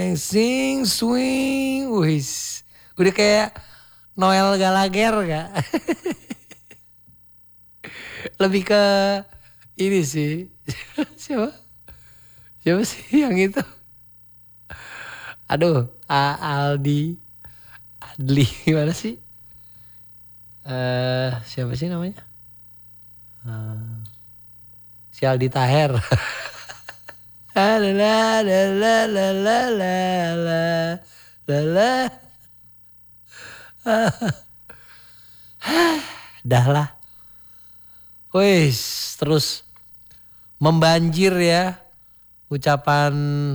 Sing swing, wis. Udah kayak Noel Gallagher gak? Lebih ke ini sih. Siapa? Siapa sih yang itu? Aduh, Aldi. Adli gimana sih? Siapa sih namanya? Si Aldi Taher. La la la la la la la la la. Dah lah. Wis, terus membanjir ya ucapan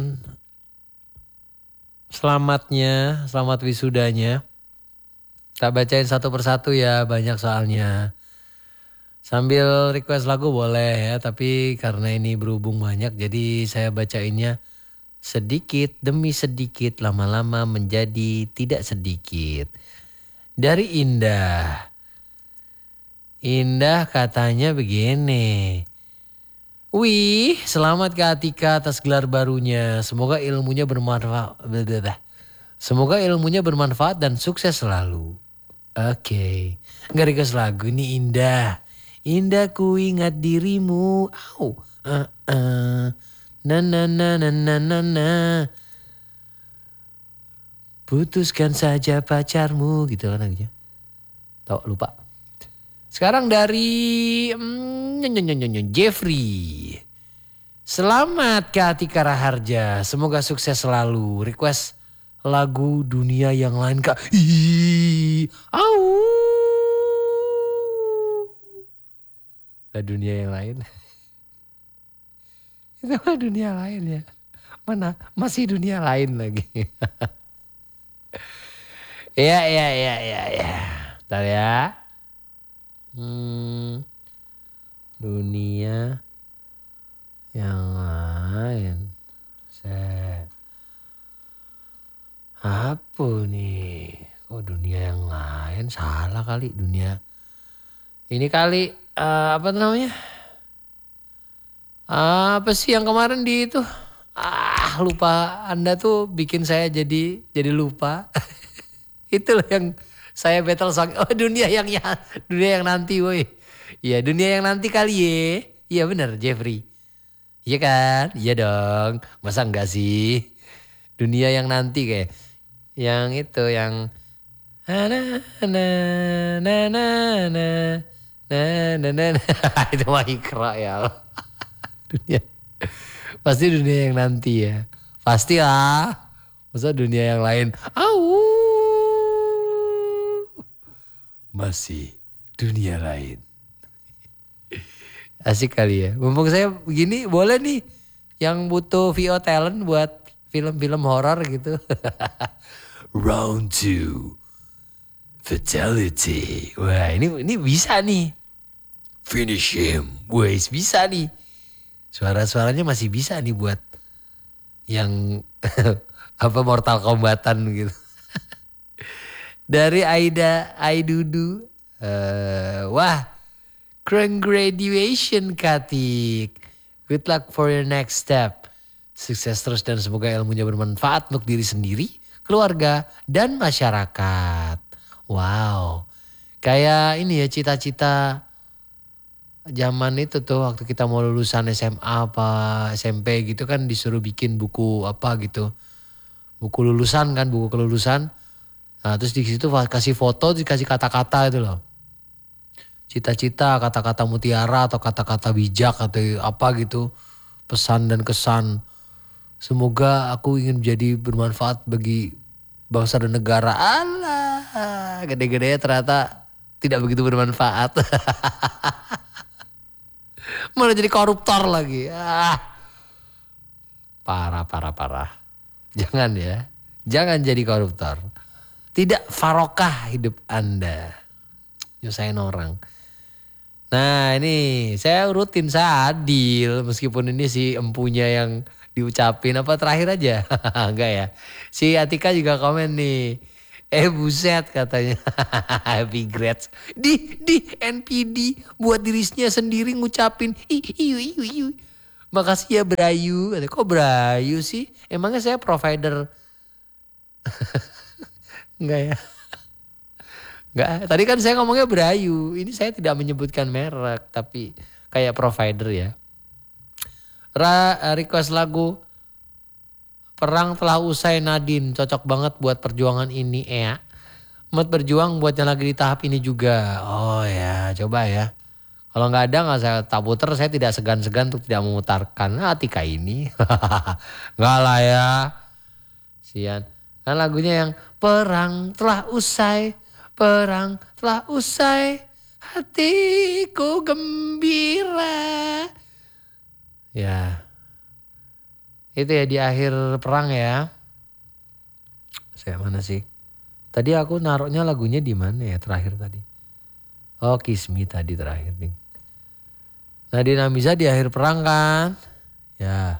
selamatnya, selamat wisudanya. Tak bacain satu persatu ya, banyak soalnya. Sambil request lagu boleh ya, tapi karena ini berhubung banyak jadi saya bacainnya sedikit demi sedikit, lama-lama menjadi tidak sedikit. Dari Indah. Indah katanya begini. Wih, selamat ke Atika atas gelar barunya. Semoga ilmunya bermanfaat. Semoga ilmunya bermanfaat dan sukses selalu. Oke. Nggak request lagu nih Indah. Indah ku ingat dirimu. Au. Na na na na na na na. Putuskan saja pacarmu gitu kan lagunya. Tahu lupa. Sekarang dari Jeffrey. Selamat ke Atika Raharja. Semoga sukses selalu. Request lagu Dunia Yang Lain Kak. Au. Lah dunia yang lain. Itu mah dunia lain ya. Mana? Masih dunia lain lagi. Iya. Bentar ya. Dunia yang lain. Apa nih? Oh dunia yang lain salah kali dunia. Ini kali apa namanya? Apa sih yang kemarin di itu? Lupa. Anda tuh bikin saya jadi lupa. Itulah yang saya battle song. Oh dunia yang nanti woi. Iya dunia yang nanti kali ya. Iya bener Jeffrey. Iya kan? Iya dong. Masa enggak sih? Dunia yang nanti kayak. Yang itu yang. Itu mah Ikra ya. Dunia. Pasti dunia yang nanti ya. Pasti lah. Masa dunia yang lain. Masih dunia lain. Asik kali ya. Mumpung saya begini boleh nih. Yang butuh VO talent buat film-film horor gitu. Round 2. Fatality. Wah ini bisa nih. Finish him. Wah bisa nih. Suara-suaranya masih bisa nih buat yang apa Mortal Kombatan gitu. Dari Aida Aidudu. Wah. Congratulations Katik. Good luck for your next step. Sukses terus dan semoga ilmunya bermanfaat untuk diri sendiri, keluarga, dan masyarakat. Wow. Kayak ini ya cita-cita zaman itu tuh waktu kita mau lulusan SMA apa SMP gitu kan disuruh bikin buku apa gitu. Buku lulusan kan, buku kelulusan. Nah terus di situ kasih foto, dikasih kata-kata itu loh. Cita-cita, kata-kata mutiara atau kata-kata bijak atau apa gitu. Pesan dan kesan. Semoga aku ingin menjadi bermanfaat bagi bangsa dan negara. Alah, gede-gedenya ternyata tidak begitu bermanfaat. Malah jadi koruptor lagi. Parah. Jangan ya. Jangan jadi koruptor. Tidak farokah hidup Anda. Nyusahin orang. Nah ini saya rutin, saya adil. Meskipun ini si empunya yang diucapin apa terakhir aja. Enggak ya. Si Atika juga komen nih. Buset katanya. Happy grades. Di NPD buat dirinya sendiri ngucapin. Makasih ya Brayu. Kok Brayu sih? Emangnya saya provider? Enggak ya? Enggak. Tadi kan saya ngomongnya Brayu. Ini saya tidak menyebutkan merek. Tapi kayak provider ya. Request lagu Perang Telah Usai Nadine. Cocok banget buat perjuangan ini ya. Mat berjuang buat yang lagi di tahap ini juga. Oh ya, coba ya. Kalau nggak ada nggak saya tak puter, saya tidak segan-segan untuk tidak memutarkan. Tika ini. Nggak lah ya. Sian. Kan lagunya yang perang telah usai. Perang telah usai. Hatiku gembira. Ya. Itu ya di akhir perang ya. Saya mana sih? Tadi aku naruhnya lagunya di mana ya terakhir tadi? Oh Kiss Me tadi terakhir nih. Nadine Amiza di akhir perang kan? Ya.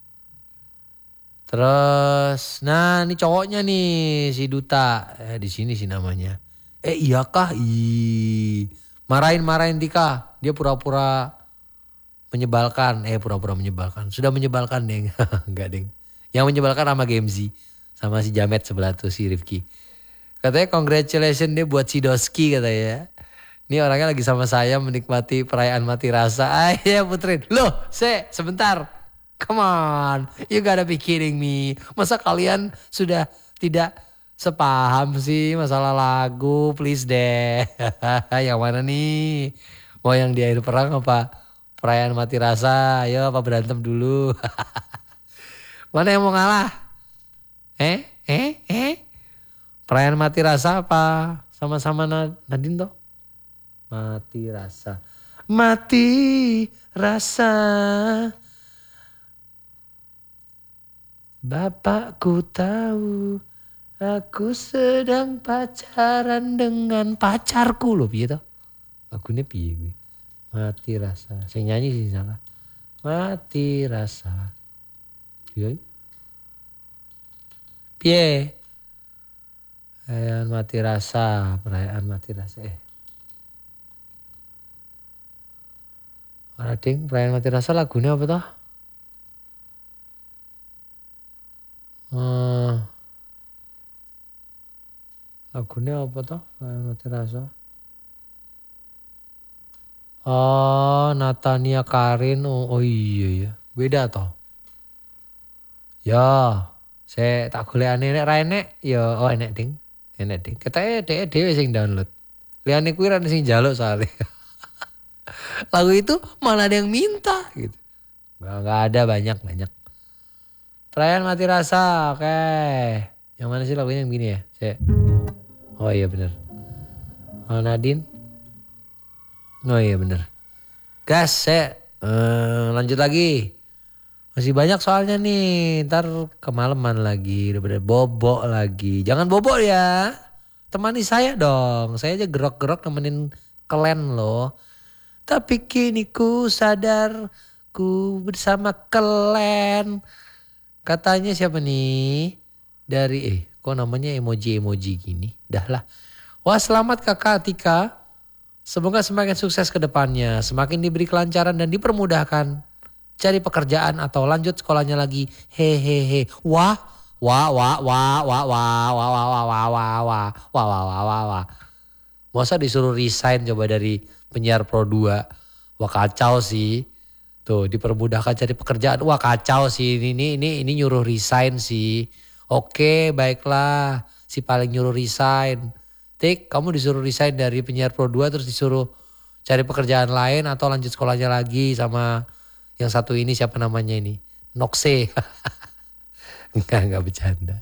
Terus, nah ini cowoknya nih si Duta. Di sini sih namanya. Iya kah? Marahin Tika. Dia pura-pura menyebalkan. Pura-pura menyebalkan. Sudah menyebalkan deng. Enggak deng. Yang menyebalkan sama Gemzi. Sama si Jamet sebelah tuh si Rifki. Katanya congratulations dia buat si Doski katanya. Ini orangnya lagi sama saya menikmati perayaan mati rasa. Ya Putrin. Loh sebentar. Come on. You gotta be kidding me. Masa kalian sudah tidak sepaham sih masalah lagu. Please deh. Yang mana nih? Mau yang di akhir perang apa? Perayaan mati rasa. Ayo apa berantem dulu. Mana yang mau ngalah? Perayaan mati rasa apa? Sama-sama Nadine toh? Mati rasa. Mati rasa. Bapakku tahu aku sedang pacaran dengan pacarku loh piye toh? Lagunya piye gue? Mati rasa. Saya nyanyi sih salah. Mati rasa. Piye? Piye? Perayaan mati rasa, perayaan mati rasa. Ding, perayaan mati rasa lagunya apa toh? Lagunya apa toh? Perayaan mati rasa. Oh, Natania Karin. Oh iya ya. Beda toh. Ya, saya tak golek nek ra enek ya enek ding. Enek ding. Ketake dhewe sing download. Liyane kuwi ra sing njaluk soalnya. Lagu itu malah ada yang minta gitu. Enggak ada banyak. Perayaan mati rasa. Oke. Yang mana sih lagunya yang gini ya? Oh iya bener. Oh Nadine. Oh iya bener. Gas lanjut lagi. Masih banyak soalnya nih. Ntar kemalaman lagi. Udah bener bobok lagi. Jangan bobok ya. Temani saya dong. Saya aja gerok-gerok nemenin kalian loh. Tapi kini ku sadar ku bersama kalian. Katanya siapa nih? Dari kok namanya emoji-emoji gini. Dah lah. Wah selamat kakak Tika. Semoga semakin sukses ke depannya. Semakin diberi kelancaran dan dipermudahkan. Cari pekerjaan atau lanjut sekolahnya lagi. Hehehe. Wah. Masa disuruh resign coba dari penyiar Pro 2. Wah kacau sih. Tuh dipermudahkan cari pekerjaan. Wah kacau sih. Ini nyuruh resign sih. Oke baiklah. Si paling nyuruh resign. Tik kamu disuruh resign dari penyiar Pro 2 terus disuruh cari pekerjaan lain atau lanjut sekolahnya lagi sama yang satu ini siapa namanya ini? Nokse. Enggak bercanda.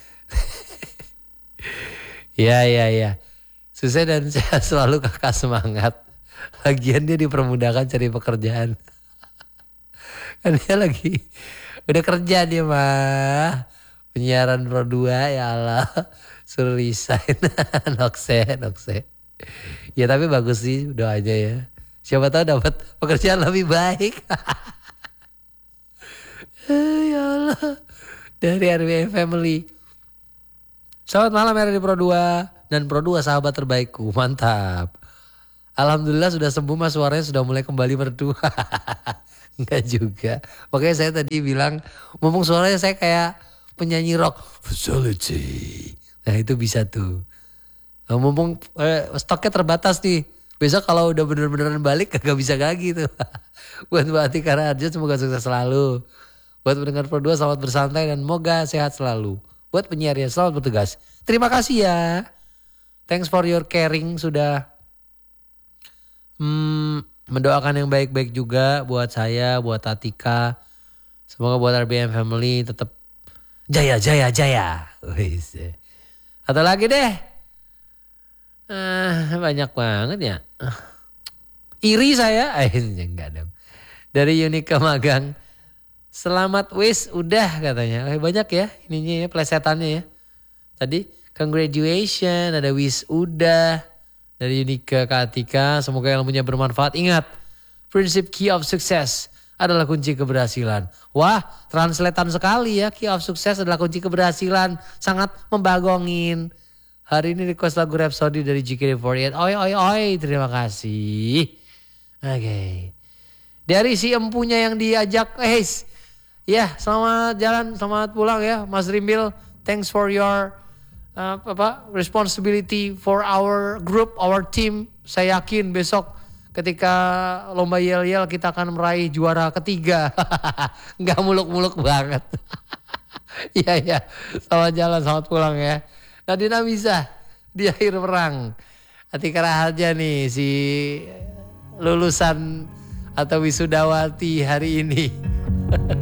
Ya. Sukses dan sehat selalu kakak semangat. Lagian dia dipermudahkan cari pekerjaan. Kan dia lagi udah kerja dia mah. Penyiaran Pro 2 ya Allah. Suruh resign. Nokse. Ya tapi bagus sih doanya ya. Siapa tahu dapat pekerjaan lebih baik. Ya Allah. Dari RWA Family. Selamat malam RRI Pro 2. Dan Pro 2 sahabat terbaikku. Mantap. Alhamdulillah sudah sembuh mas, suaranya sudah mulai kembali merdu. Enggak juga. Makanya saya tadi bilang, mumpung suaranya saya kayak penyanyi rock. Facility. Nah itu bisa tuh. Nah, mumpung stoknya terbatas nih. Besok kalau udah bener-beneran balik kagak bisa lagi tuh. Buat Mbak Atika Raharja semoga sukses selalu. Buat pendengar Pro 2 selamat bersantai dan moga sehat selalu. Buat penyiarnya selamat bertugas. Terima kasih ya. Thanks for your caring sudah mendoakan yang baik-baik juga buat saya, buat Atika. Semoga buat RBM Family tetap jaya, jaya, jaya. Atau lagi deh. Banyak banget ya. Iri saya. Enggak dong. Dari Unika Magang. Selamat wis udah katanya. Banyak ya ininya ya plesetannya ya. Tadi congratulations, ada wis udah. Dari Unika ke Atika, semoga ilmunya bermanfaat. Ingat, prinsip key of success adalah kunci keberhasilan. Wah, translatean sekali ya. Key of success adalah kunci keberhasilan. Sangat membagongin. Hari ini request lagu Rhapsody dari JKT48. Oi, oi, oi. Terima kasih. Oke. Dari si empunya yang diajak. Ya, selamat jalan, selamat pulang ya. Mas Rimbil, thanks for your responsibility for our group, our team. Saya yakin besok ketika lomba yel-yel kita akan meraih juara ketiga. Nggak muluk-muluk banget. Iya ya, selamat jalan, selamat pulang ya. Nadina bisa di akhir perang. Atika Raharja nih si lulusan atau wisudawati hari ini.